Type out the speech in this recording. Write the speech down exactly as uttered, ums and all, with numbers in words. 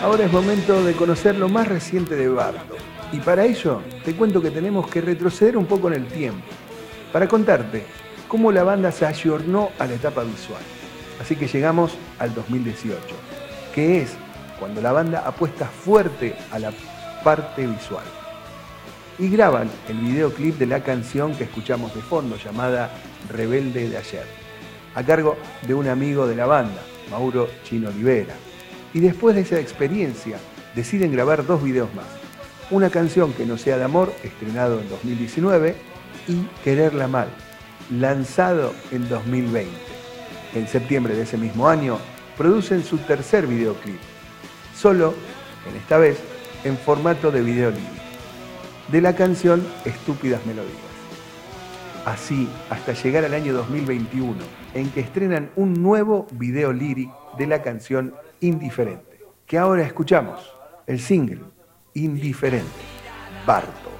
Ahora es momento de conocer lo más reciente de Bardo. Y para ello, te cuento que tenemos que retroceder un poco en el tiempo, para contarte cómo la banda se ayornó a la etapa visual. Así que llegamos al dos mil dieciocho, que es cuando la banda apuesta fuerte a la parte visual. Y graban el videoclip de la canción que escuchamos de fondo, llamada Rebelde de Ayer, a cargo de un amigo de la banda, Mauro Chino Olivera. Y después de esa experiencia, deciden grabar dos videos más. Una canción que no sea de amor, estrenado en dos mil diecinueve, y Quererla mal, lanzado en dos mil veinte. En septiembre de ese mismo año, producen su tercer videoclip, solo, en esta vez, en formato de video lírico, de la canción Estúpidas Melodías. Así, hasta llegar al año dos mil veintiuno, en que estrenan un nuevo video lírico de la canción Indiferente, que ahora escuchamos, el single Indiferente, Bardo.